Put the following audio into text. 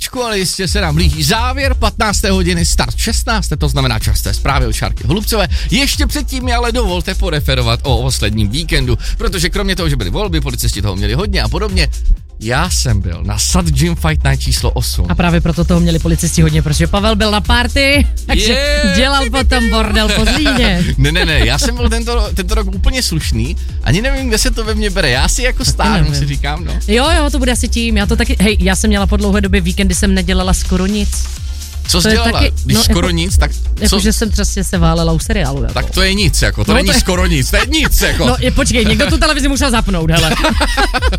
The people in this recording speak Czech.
pomaličku, ale jistě se nám blíží závěr, 15. hodiny, start 16. To znamená časté zprávy od Šárky Holubcové. Ještě předtím mi ale dovolte poreferovat o posledním víkendu, protože kromě toho, že byly volby, policisti toho měli hodně a podobně, já jsem byl na Sad Gym Fight Night číslo 8. A právě proto toho měli policisti hodně, protože Pavel byl na party, takže dělal potom bordel po Zlíně. Ne, já jsem byl tento rok úplně slušný, ani nevím, kde se to ve mně bere, já si jako stárnu, si říkám, no. Jo, to bude asi tím, já to taky, já jsem měla po dlouhé době víkendy, jsem nedělala skoro nic. Co jsi dělala? Taky, Když skoro jako, nic, tak co? Jakože jsem přesně se válela u seriálu. Jako. Tak to je nic, jako, to není skoro nic, to je nic, jako. No počkej, někdo tu televizi musel zapnout, hele.